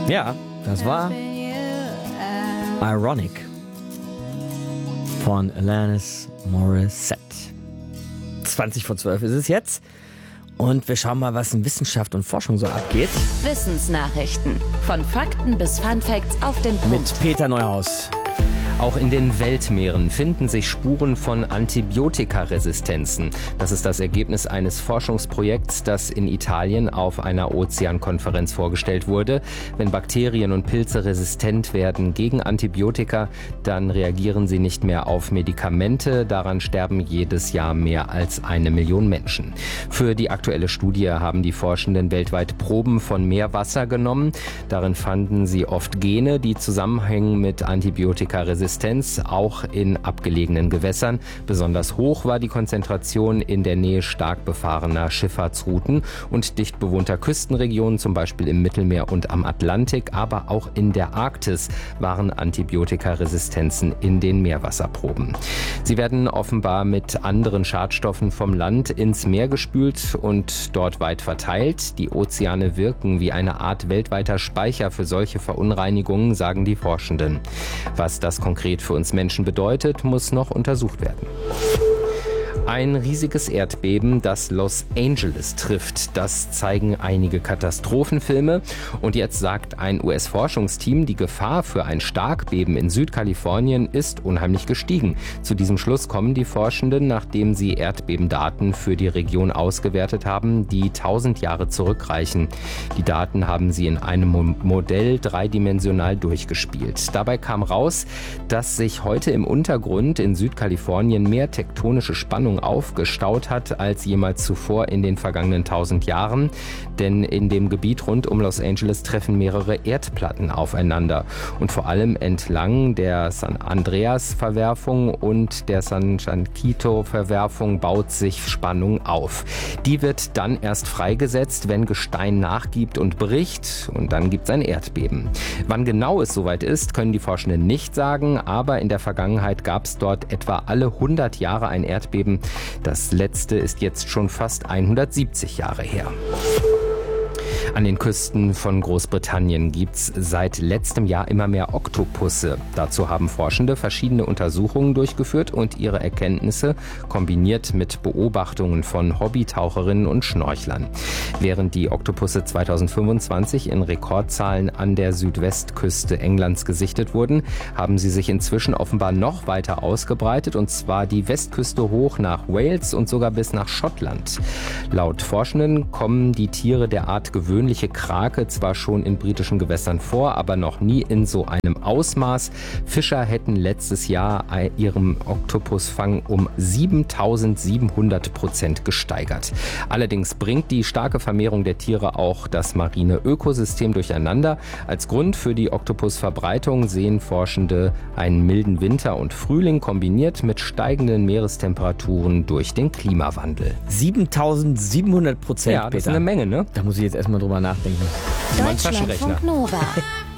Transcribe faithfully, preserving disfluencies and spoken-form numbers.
Ja, das war Ironic von Alanis Morissette. zwanzig vor zwölf ist es jetzt. Und wir schauen mal, was in Wissenschaft und Forschung so abgeht. Wissensnachrichten. Von Fakten bis Funfacts auf den Punkt. Mit Peter Neuhaus. Auch in den Weltmeeren finden sich Spuren von Antibiotikaresistenzen. Das ist das Ergebnis eines Forschungsprojekts, das in Italien auf einer Ozeankonferenz vorgestellt wurde. Wenn Bakterien und Pilze resistent werden gegen Antibiotika, dann reagieren sie nicht mehr auf Medikamente. Daran sterben jedes Jahr mehr als eine Million Menschen. Für die aktuelle Studie haben die Forschenden weltweit Proben von Meerwasser genommen. Darin fanden sie oft Gene, die zusammenhängen mit Antibiotikaresistenz. Auch in abgelegenen Gewässern. Besonders hoch war die Konzentration in der Nähe stark befahrener Schifffahrtsrouten und dicht bewohnter Küstenregionen, zum Beispiel im Mittelmeer und am Atlantik, aber auch in der Arktis waren Antibiotikaresistenzen in den Meerwasserproben. Sie werden offenbar mit anderen Schadstoffen vom Land ins Meer gespült und dort weit verteilt. Die Ozeane wirken wie eine Art weltweiter Speicher für solche Verunreinigungen, sagen die Forschenden. Was das konkret für uns Menschen bedeutet, muss noch untersucht werden. Ein riesiges Erdbeben, das Los Angeles trifft. Das zeigen einige Katastrophenfilme. Und jetzt sagt ein U S-Forschungsteam, die Gefahr für ein Starkbeben in Südkalifornien ist unheimlich gestiegen. Zu diesem Schluss kommen die Forschenden, nachdem sie Erdbebendaten für die Region ausgewertet haben, die tausend Jahre zurückreichen. Die Daten haben sie in einem Modell dreidimensional durchgespielt. Dabei kam raus, dass sich heute im Untergrund in Südkalifornien mehr tektonische Spannung aufgestaut hat als jemals zuvor in den vergangenen tausend Jahren. Denn in dem Gebiet rund um Los Angeles treffen mehrere Erdplatten aufeinander. Und vor allem entlang der San Andreas-Verwerfung und der San Jacinto-Verwerfung baut sich Spannung auf. Die wird dann erst freigesetzt, wenn Gestein nachgibt und bricht. Und dann gibt es ein Erdbeben. Wann genau es soweit ist, können die Forschenden nicht sagen. Aber in der Vergangenheit gab es dort etwa alle hundert Jahre ein Erdbeben. Das letzte ist jetzt schon fast hundertsiebzig Jahre her. An den Küsten von Großbritannien gibt es seit letztem Jahr immer mehr Oktopusse. Dazu haben Forschende verschiedene Untersuchungen durchgeführt und ihre Erkenntnisse kombiniert mit Beobachtungen von Hobbytaucherinnen und Schnorchlern. Während die Oktopusse zweitausendfünfundzwanzig in Rekordzahlen an der Südwestküste Englands gesichtet wurden, haben sie sich inzwischen offenbar noch weiter ausgebreitet, und zwar die Westküste hoch nach Wales und sogar bis nach Schottland. Laut Forschenden kommen die Tiere der Art gewöhnliche Krake zwar schon in britischen Gewässern vor, aber noch nie in so einem Ausmaß. Fischer hätten letztes Jahr ihren Oktopusfang um siebentausendsiebenhundert Prozent gesteigert. Allerdings bringt die starke Vermehrung der Tiere auch das marine Ökosystem durcheinander. Als Grund für die Oktopusverbreitung sehen Forschende einen milden Winter und Frühling kombiniert mit steigenden Meerestemperaturen durch den Klimawandel. siebentausendsiebenhundert Prozent, Ja, das ist eine Menge, ne? Da muss ich jetzt erstmal drüber nachdenken. Deutschlandfunk Nova.